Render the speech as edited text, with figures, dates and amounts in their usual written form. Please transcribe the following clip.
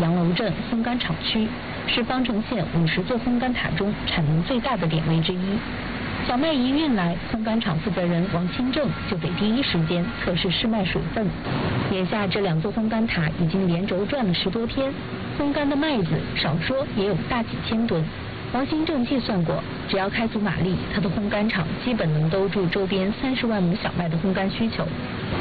杨楼镇烘干厂区，是方城县50座烘干塔中产能最大的点位之一。小麦一运来，烘干厂负责人王清正就得第一时间测试试麦水分。眼下这2座烘干塔已经连轴转了10多天，烘干的麦子少说也有大几千吨。王清正计算过，只要开足马力，他的烘干厂基本能兜住周边30万亩小麦的烘干需求。